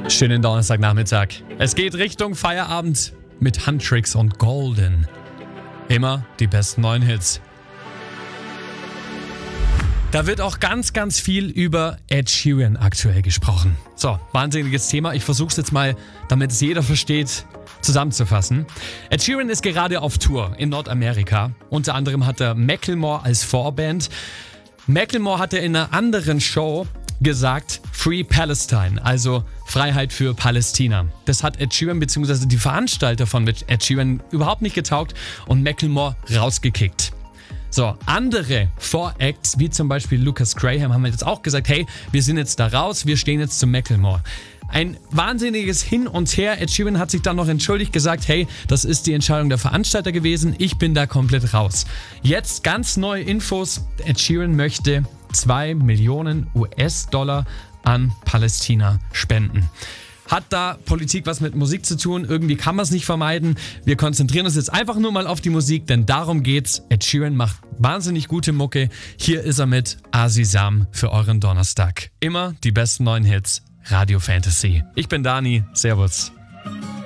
Schönen Donnerstagnachmittag. Es geht Richtung Feierabend mit Handtricks und Golden. Immer die besten neuen Hits. Da wird auch ganz, ganz viel über Ed Sheeran aktuell gesprochen. So, wahnsinniges Thema. Ich versuche es jetzt mal, damit es jeder versteht, zusammenzufassen. Ed Sheeran ist gerade auf Tour in Nordamerika. Unter anderem hat er Macklemore als Vorband. Macklemore hatte in einer anderen Show gesagt, Free Palestine, also Freiheit für Palästina. Das hat Ed Sheeran bzw. die Veranstalter von Ed Sheeran überhaupt nicht getaugt und Macklemore rausgekickt. So, andere Voracts, wie zum Beispiel Lucas Graham, haben jetzt auch gesagt, hey, wir sind jetzt da raus, wir stehen jetzt zu Macklemore. Ein wahnsinniges Hin und Her. Ed Sheeran hat sich dann noch entschuldigt, gesagt, hey, das ist die Entscheidung der Veranstalter gewesen, ich bin da komplett raus. Jetzt ganz neue Infos. Ed Sheeran möchte 2 Millionen US-Dollar an Palästina spenden. Hat da Politik was mit Musik zu tun? Irgendwie kann man es nicht vermeiden. Wir konzentrieren uns jetzt einfach nur mal auf die Musik, denn darum geht's. Ed Sheeran macht wahnsinnig gute Mucke. Hier ist er mit Asisam für euren Donnerstag. Immer die besten neuen Hits. Radio Fantasy. Ich bin Dani. Servus.